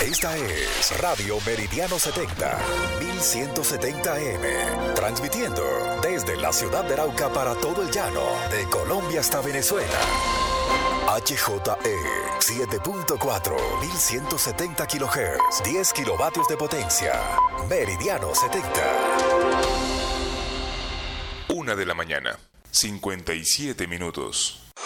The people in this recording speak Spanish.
Esta es Radio Meridiano 70, 1170 AM, transmitiendo desde la ciudad de Arauca para todo el llano, de Colombia hasta Venezuela. HJE 7.4, 1170 kHz, 10 kilovatios de potencia. Meridiano 70. 1 de la mañana, 57 minutos.